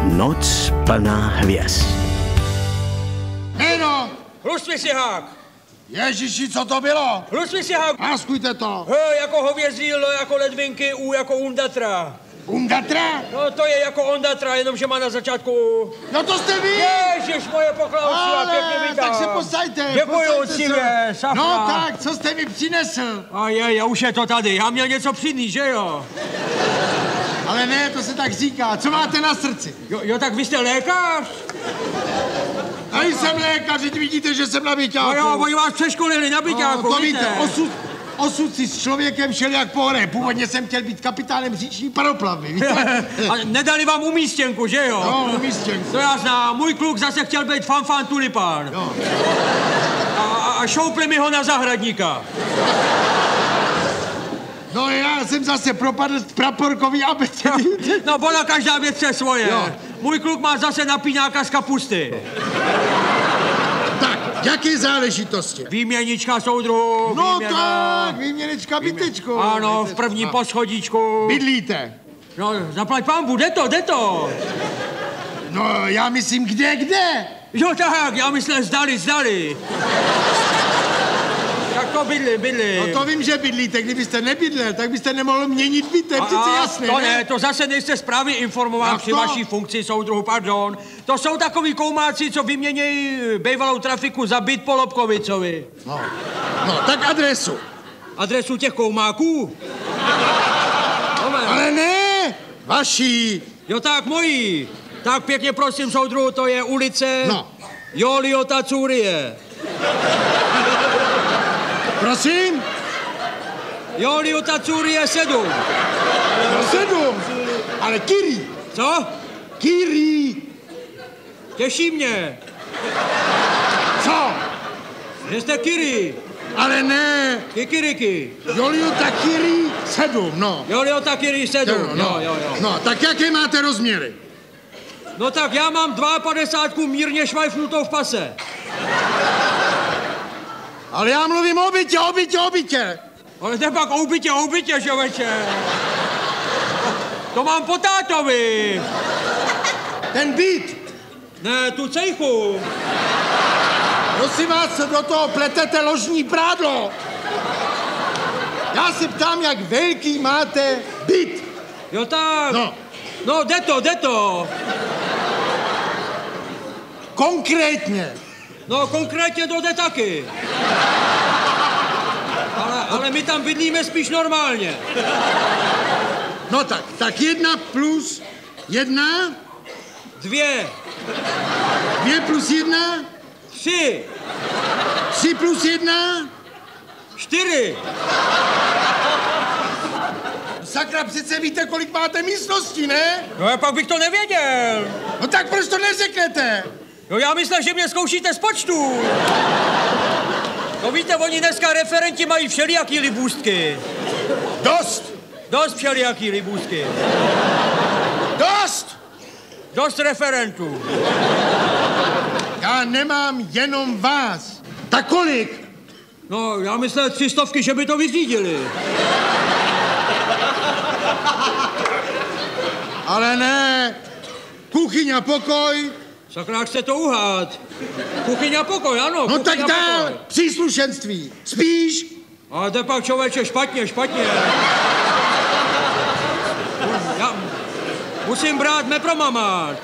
Noc plná hvězd. Jméno! Hlusvysihák! Ježiši, co to bylo? Hlusvysihák! Náskujte to. H jako hovězí, L jako ledvinky, U jako undatra. Undatra? No to je jako ondatra, jenomže má na začátku... No to jste vy! Ježiš, moje poklausi, pěkně vítám. Tak se posaďte. Děkuju, cívě, safra. No tak, co jste mi přinesl? A já už je to tady, já měl něco přinést, že jo? Ale ne, to se tak říká. Co máte na srdci? Jo, tak vy jste lékař? A jsem lékař, teď vidíte, že jsem na byťáku. No jo, oni vás přeškolili na byťáku, to víte, osud si s člověkem šel jak po hore. Původně jsem chtěl být kapitánem říční paroplavy, víte? A nedali vám umístěnku, že jo? No, umístěnku. To já znám, můj kluk zase chtěl být fanfan tulipán. Jo. A šoupli mi ho na zahradníka. No já jsem zase propadl praporkový abecedy. No bona, každá věc je svoje. Jo. Můj kluk má zase napínáka z kapusty. Tak, jaké záležitosti? Výměnička soudruhu. No výměna. tak, výměnička bytečku. Ano, v prvním poschodíčku. Bydlíte? No, zaplať pánbu, jde to. No, já myslím, kde? Jo, tak, já myslím, zdali. Tak to bydlí. No to vím, že bydlíte. Kdybyste nebydlel, tak byste nemohl měnit byt, to je přece jasné, to ne? To zase nejste správně informován při vaší funkci soudruhu, pardon. To jsou takový koumáci, co vyměnějí bývalou trafiku za byt po Lobkovicovi. No, tak adresu. Adresu těch koumáků? Ale ne, vaší. Jo, tak mojí. Tak pěkně prosím, soudruhu, to je ulice Joliota Curie. Prosím? Joliota Curie 7. 7? Ale Kiri. Co? Kiri. Těší mě. Co? Že jste Kiri. Ale ne. Kikiriky. Joliota Kiri 7, no. Joliota Kiri 7. Jo. No, tak jaké máte rozměry? No tak já mám 52 mírně švajfnutou v pase. Ale já mluvím o bytě. Ale to je pak o bytě, žoveče. To mám po tátovi. Ten byt. Ne, tu cejchu. Prosím vás, do toho pletete ložní prádlo. Já se ptám, jak velký máte byt. Jo tak. No, jde to. Konkrétně. No, konkrétně to jde taky. Ale my tam bydlíme spíš normálně. No tak 1 plus 1? 2. 2 plus 1? 3. 3 plus 1? 4. Sakra, přece víte, kolik máte místností, ne? No a pak bych to nevěděl. No tak proč to neřeknete? No já myslel, že mě zkoušíte z počtu. No víte, oni dneska referenti mají všelijaký libůstky. Dost všelijaký libůstky. Dost referentů. Já nemám jenom vás. Tak kolik? No, já myslel 300, že by to vyřídili. Ale ne. Kuchyň a pokoj. Sakra, jak jste to uhad. Kuchyň a pokoj, ano. No tak dál. Příslušenství. Spíš? Ale to je pak, člověče, špatně. Já musím brát mepromamát.